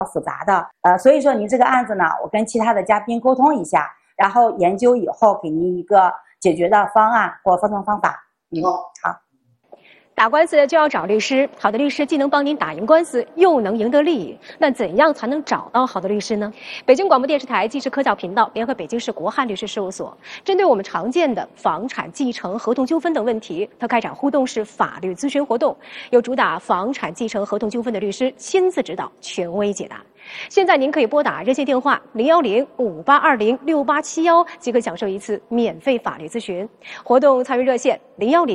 复杂的。所以说您这个案子呢，我跟其他的嘉宾沟通一下，然后研究以后给您一个解决的方案或分成方法。好。 打官司就要找律师，好的律师既能帮您打赢官司，又能赢得利益。那怎样才能找到好的律师呢？北京广播电视台纪实科教频道联合北京市国汉律师事务所，针对我们常见的房产继承、合同纠纷等问题，它开展互动式法律咨询活动，由主打房产继承、合同纠纷的律师亲自指导，权威解答。现在您可以拨打热线电话010-5820-6871，即可享受一次免费法律咨询。活动参与热线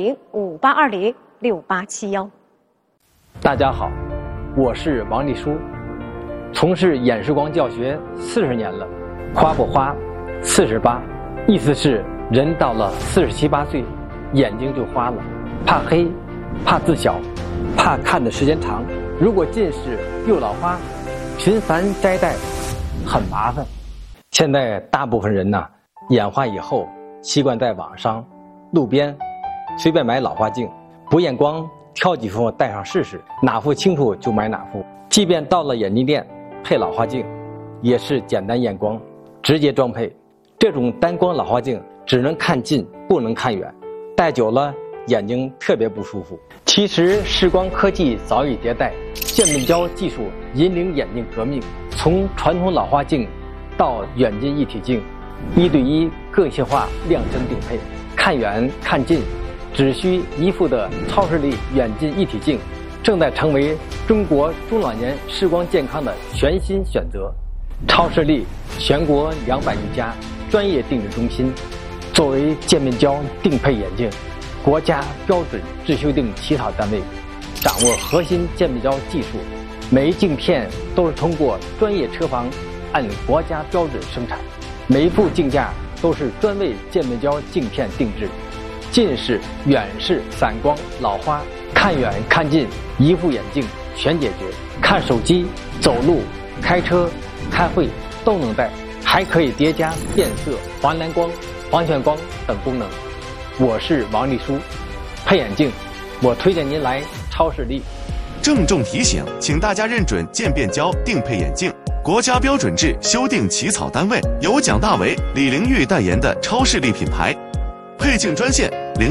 010-5820-6871。 大家好，我是王立书，从事演示光教学40年了。花不花，48，意思是人到了47、8岁，眼睛就花了，怕黑，怕字小，怕看的时间长。如果近视又老花，频繁摘戴很麻烦。现在大部分人呢，眼花以后习惯在网上、路边随便买老花镜，不验光挑几副戴上试试，哪副清楚就买哪副。即便到了眼镜店配老花镜，也是简单验光直接装配。这种单光老花镜只能看近不能看远，戴久了眼睛特别不舒服。其实视光科技早已迭代，渐变焦技术引领眼镜革命，从传统老花镜到远近一体镜，1对1个性化量身定配，看远看近只需一副的超视力远近一体镜，正在成为中国中老年视光健康的全新选择。超视力全国200余家专业定制中心，作为渐变焦定配眼镜国家标准制修订起草单位，掌握核心渐变焦技术，每一镜片都是通过专业车房按国家标准生产，每一副镜架都是专为渐变焦镜片定制。近视、远视、散光、老花，看远看近一副眼镜全解决。看手机、走路、开车、开会都能戴，还可以叠加变色、防蓝光、防眩光等功能。我是王立书，配眼镜我推荐您来超视力。 郑重提醒，请大家认准渐变焦定配眼镜国家标准制修订起草单位，由蒋大为、李玲玉代言的超视力品牌。配镜专线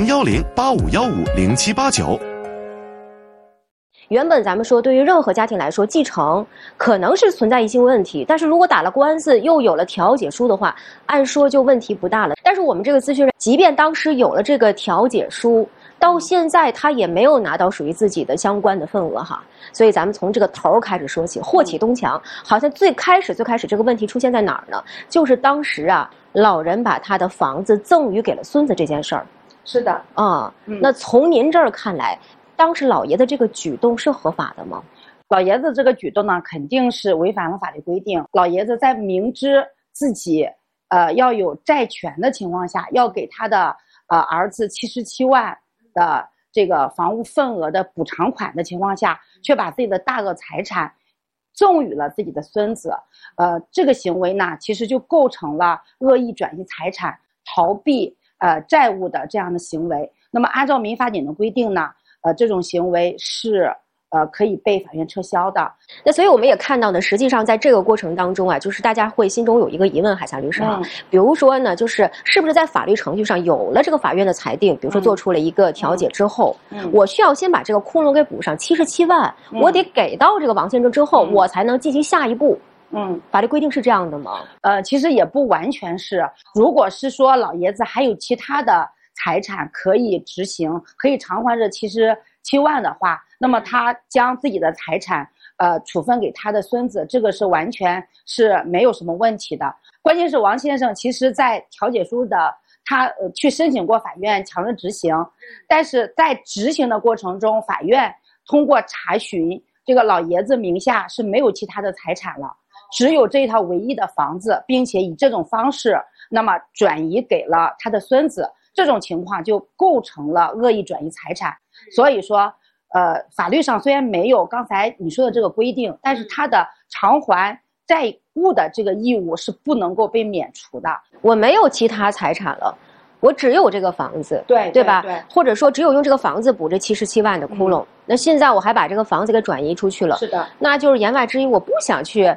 010-8515-0789。 原本咱们说，对于任何家庭来说，继承可能是存在一些问题，但是如果打了官司又有了调解书的话，按说就问题不大了。但是我们这个咨询人，即便当时有了这个调解书，到现在他也没有拿到属于自己的相关的份额哈。所以咱们从这个头开始说起，祸起东墙，好像最开始这个问题出现在哪儿呢？就是当时啊，老人把他的房子赠与给了孙子这件事儿。 是的啊，那从您这儿看来，当时老爷的这个举动是合法的吗？ 老爷子这个举动呢，肯定是违反了法律规定。老爷子在明知自己要有债权的情况下，要给他的儿子77万的这个房屋份额的补偿款的情况下，却把自己的大额财产赠与了自己的孙子。这个行为呢，其实就构成了恶意转移财产、逃避债务的这样的行为。那么按照民法典的规定呢，这种行为是可以被法院撤销的。 那所以我们也看到呢，实际上在这个过程当中啊，就是大家会心中有一个疑问，海霞律师哈，比如说呢，就是是不是在法律程序上有了这个法院的裁定，比如说做出了一个调解之后，我需要先把这个窟窿给补上77万，我得给到这个王先生之后，我才能进行下一步。法律规定是这样的吗？ 其实也不完全是。如果是说老爷子还有其他的财产可以执行，可以偿还这77万的话，那么他将自己的财产处分给他的孙子，这个是完全是没有什么问题的。关键是王先生其实在调解书的他去申请过法院强制执行，但是在执行的过程中，法院通过查询这个老爷子名下是没有其他的财产了，只有这一套唯一的房子，并且以这种方式那么转移给了他的孙子，这种情况就构成了恶意转移财产。所以说法律上虽然没有刚才你说的这个规定，但是他的偿还债务的这个义务是不能够被免除的。 我没有其他财产了， 我只有这个房子，对吧？ 对， 或者说只有用这个房子补这77万的窟窿。那现在我还把这个房子给转移出去了， 是的， 那就是言外之意，我不想去